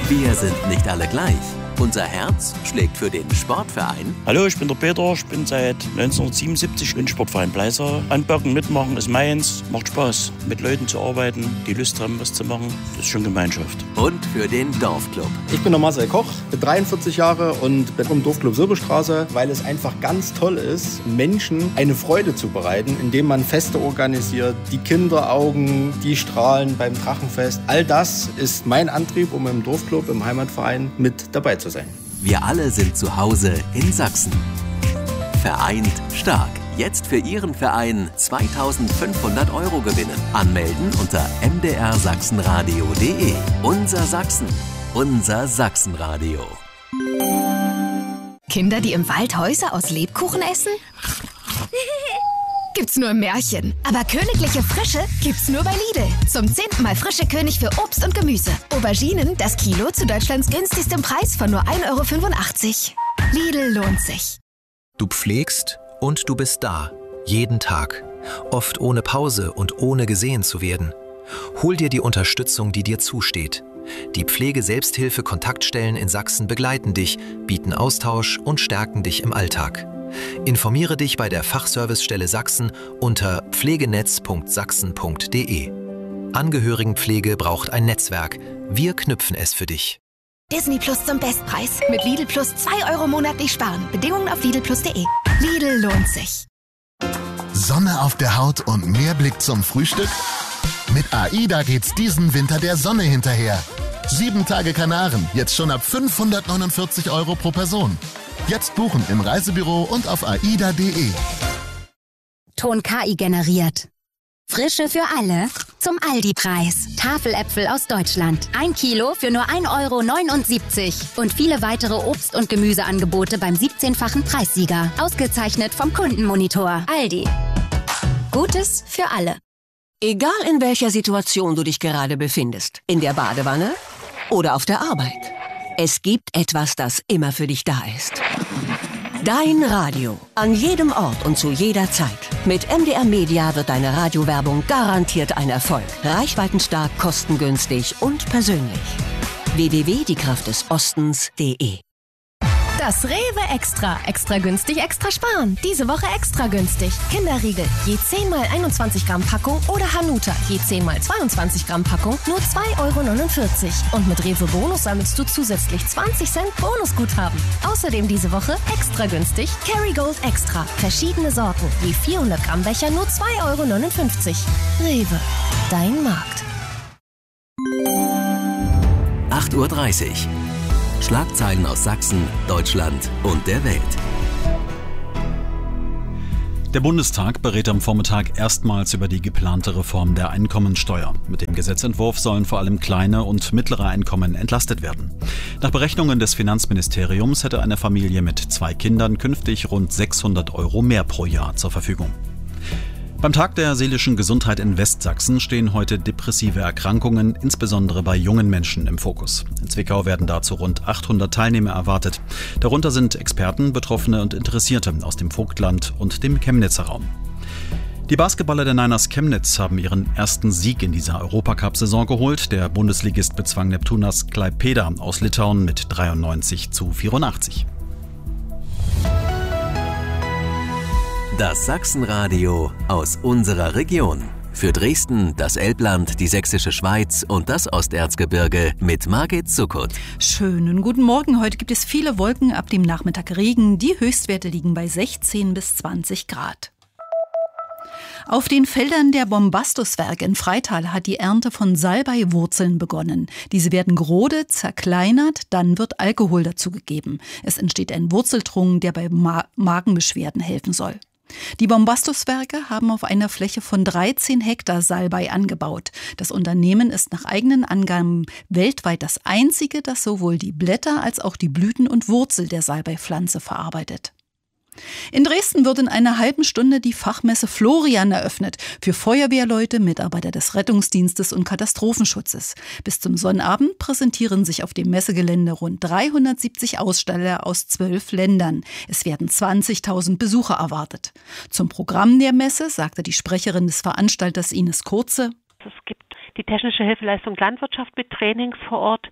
Wir sind nicht alle gleich. Unser Herz schlägt für den Sportverein. Hallo, ich bin der Peter, ich bin seit 1977 im Sportverein Bleiser. Anpacken, mitmachen ist meins, macht Spaß. Mit Leuten zu arbeiten, die Lust haben, was zu machen, das ist schon Gemeinschaft. Und für den Dorfclub. Ich bin der Marcel Koch, bin 43 Jahre und bin im Dorfclub Silberstraße, weil es einfach ganz toll ist, Menschen eine Freude zu bereiten, indem man Feste organisiert, die Kinderaugen, die Strahlen beim Drachenfest. All das ist mein Antrieb, um im Dorfclub, im Heimatverein mit dabei zu sein. Wir alle sind zu Hause in Sachsen. Vereint stark. Jetzt für Ihren Verein 2.500 € gewinnen. Anmelden unter mdrsachsenradio.de. Unser Sachsen. Unser Sachsenradio. Kinder, die im Wald Häuser aus Lebkuchen essen? Gibt's nur im Märchen. Aber königliche Frische gibt's nur bei Lidl. Zum 10. Mal frische König für Obst und Gemüse. Auberginen, das Kilo zu Deutschlands günstigstem Preis von nur 1,85 €. Lidl lohnt sich. Du pflegst und du bist da. Jeden Tag. Oft ohne Pause und ohne gesehen zu werden. Hol dir die Unterstützung, die dir zusteht. Die Pflege-Selbsthilfe-Kontaktstellen in Sachsen begleiten dich, bieten Austausch und stärken dich im Alltag. Informiere dich bei der Fachservicestelle Sachsen unter pflegenetz.sachsen.de. Angehörigenpflege braucht ein Netzwerk. Wir knüpfen es für dich. Disney Plus zum Bestpreis. Mit Lidl Plus 2 € monatlich sparen. Bedingungen auf lidlplus.de. Lidl lohnt sich. Sonne auf der Haut und mehr Blick zum Frühstück? Mit AIDA geht's diesen Winter der Sonne hinterher. 7 Tage Kanaren, jetzt schon ab 549 € pro Person. Jetzt buchen im Reisebüro und auf aida.de. Ton KI generiert. Frische für alle zum Aldi-Preis. Tafeläpfel aus Deutschland. 1 Kilo für nur 1,79 € Und viele weitere Obst- und Gemüseangebote beim 17-fachen Preissieger. Ausgezeichnet vom Kundenmonitor. Aldi. Gutes für alle. Egal in welcher Situation du dich gerade befindest. In der Badewanne oder auf der Arbeit. Es gibt etwas, das immer für dich da ist. Dein Radio. An jedem Ort und zu jeder Zeit. Mit MDR Media wird deine Radiowerbung garantiert ein Erfolg. Reichweitenstark, kostengünstig und persönlich. www.diekraftdesostens.de. Das Rewe Extra. Extra günstig, extra sparen. Diese Woche extra günstig. Kinderriegel. Je 10 mal 21 Gramm Packung oder Hanuta. Je 10 mal 22 Gramm Packung. Nur 2,49 €. Und mit Rewe Bonus sammelst du zusätzlich 20 Cent Bonusguthaben. Außerdem diese Woche extra günstig. Kerrygold Extra. Verschiedene Sorten. Je 400 Gramm Becher nur 2,59 €. Rewe. Dein Markt. 8:30 Uhr. Schlagzeilen aus Sachsen, Deutschland und der Welt. Der Bundestag berät am Vormittag erstmals über die geplante Reform der Einkommensteuer. Mit dem Gesetzentwurf sollen vor allem kleine und mittlere Einkommen entlastet werden. Nach Berechnungen des Finanzministeriums hätte eine Familie mit 2 Kindern künftig rund 600 € mehr pro Jahr zur Verfügung. Beim Tag der seelischen Gesundheit in Westsachsen stehen heute depressive Erkrankungen, insbesondere bei jungen Menschen, im Fokus. In Zwickau werden dazu rund 800 Teilnehmer erwartet. Darunter sind Experten, Betroffene und Interessierte aus dem Vogtland und dem Chemnitzer Raum. Die Basketballer der Niners Chemnitz haben ihren ersten Sieg in dieser Europacup-Saison geholt. Der Bundesligist bezwang Neptunas Klaipėda aus Litauen mit 93:84. Das Sachsenradio aus unserer Region. Für Dresden, das Elbland, die Sächsische Schweiz und das Osterzgebirge mit Margit Zuckert. Schönen guten Morgen. Heute gibt es viele Wolken, ab dem Nachmittag Regen. Die Höchstwerte liegen bei 16 bis 20 Grad. Auf den Feldern der Bombastuswerke in Freital hat die Ernte von Salbeiwurzeln begonnen. Diese werden gerode, zerkleinert, dann wird Alkohol dazugegeben. Es entsteht ein Wurzeltrunk, der bei Magenbeschwerden helfen soll. Die Bombastuswerke haben auf einer Fläche von 13 Hektar Salbei angebaut. Das Unternehmen ist nach eigenen Angaben weltweit das einzige, das sowohl die Blätter als auch die Blüten und Wurzel der Salbeipflanze verarbeitet. In Dresden wird in einer halben Stunde die Fachmesse Florian eröffnet für Feuerwehrleute, Mitarbeiter des Rettungsdienstes und Katastrophenschutzes. Bis zum Sonnabend präsentieren sich auf dem Messegelände rund 370 Aussteller aus 12 Ländern. Es werden 20.000 Besucher erwartet. Zum Programm der Messe sagte die Sprecherin des Veranstalters Ines Kurze: Es gibt die technische Hilfeleistung Landwirtschaft mit Trainings vor Ort.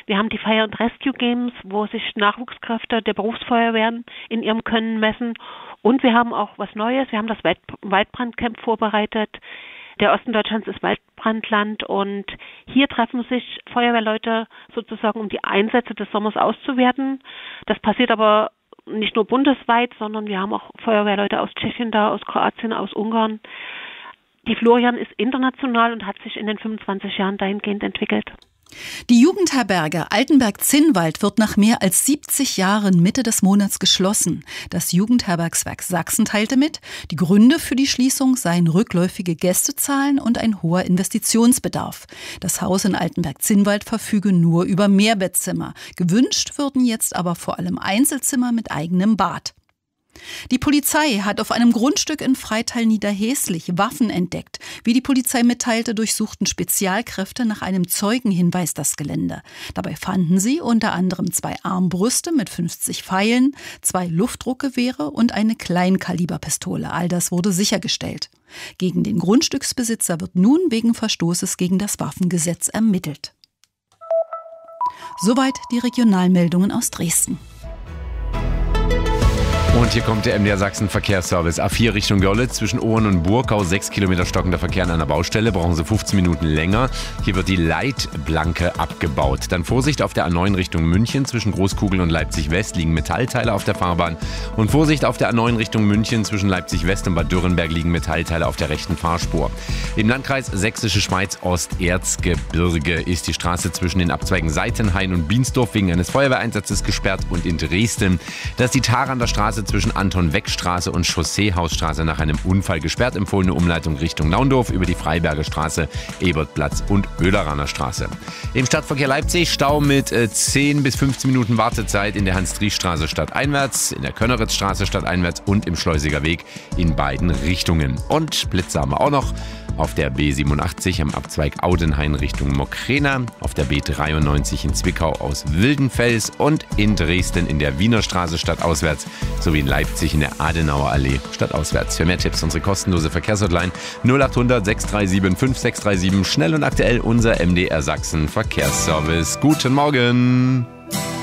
Wir haben die Fire and Rescue Games, wo sich Nachwuchskräfte der Berufsfeuerwehren in ihrem Können messen. Und wir haben auch was Neues. Wir haben das Waldbrandcamp vorbereitet. Der Osten Deutschlands ist Waldbrandland und hier treffen sich Feuerwehrleute sozusagen, um die Einsätze des Sommers auszuwerten. Das passiert aber nicht nur bundesweit, sondern wir haben auch Feuerwehrleute aus Tschechien da, aus Kroatien, aus Ungarn. Die Florian ist international und hat sich in den 25 Jahren dahingehend entwickelt. Die Jugendherberge Altenberg-Zinnwald wird nach mehr als 70 Jahren Mitte des Monats geschlossen. Das Jugendherbergswerk Sachsen teilte mit, die Gründe für die Schließung seien rückläufige Gästezahlen und ein hoher Investitionsbedarf. Das Haus in Altenberg-Zinnwald verfüge nur über Mehrbettzimmer. Gewünscht würden jetzt aber vor allem Einzelzimmer mit eigenem Bad. Die Polizei hat auf einem Grundstück in Freital-Niederheslich Waffen entdeckt. Wie die Polizei mitteilte, durchsuchten Spezialkräfte nach einem Zeugenhinweis das Gelände. Dabei fanden sie unter anderem 2 Armbrüste mit 50 Pfeilen, 2 Luftdruckgewehre und eine Kleinkaliberpistole. All das wurde sichergestellt. Gegen den Grundstücksbesitzer wird nun wegen Verstoßes gegen das Waffengesetz ermittelt. Soweit die Regionalmeldungen aus Dresden. Und hier kommt der MDR Sachsen Verkehrsservice. A4 Richtung Görlitz zwischen Ohren und Burgau. 6 Kilometer stockender Verkehr an einer Baustelle. Brauchen Sie 15 Minuten länger. Hier wird die Leitplanke abgebaut. Dann Vorsicht auf der A9 Richtung München. Zwischen Großkugel und Leipzig West liegen Metallteile auf der Fahrbahn. Und Vorsicht auf der A9 Richtung München. Zwischen Leipzig West und Bad Dürrenberg liegen Metallteile auf der rechten Fahrspur. Im Landkreis Sächsische Schweiz Osterzgebirge ist die Straße zwischen den Abzweigen Seitenhain und Biensdorf wegen eines Feuerwehreinsatzes gesperrt. Und in Dresden, da ist die Tarander Straße zwischen Anton-Weck-Straße und Chausseehausstraße nach einem Unfall gesperrt. Empfohlene Umleitung Richtung Naundorf über die Freiberger Straße, Ebertplatz und Oederaner Straße. Im Stadtverkehr Leipzig Stau mit 10 bis 15 Minuten Wartezeit in der Hans-Driesch-Straße stadteinwärts, in der Könneritzstraße stadteinwärts und im Schleusiger Weg in beiden Richtungen. Und Blitze haben wir auch noch. Auf der B87 am Abzweig Audenhain Richtung Mokrena, auf der B93 in Zwickau aus Wildenfels und in Dresden in der Wiener Straße stadtauswärts sowie in Leipzig in der Adenauer Allee stadtauswärts. Für mehr Tipps unsere kostenlose Verkehrshotline 0800 637 5637. Schnell und aktuell unser MDR Sachsen Verkehrsservice. Guten Morgen!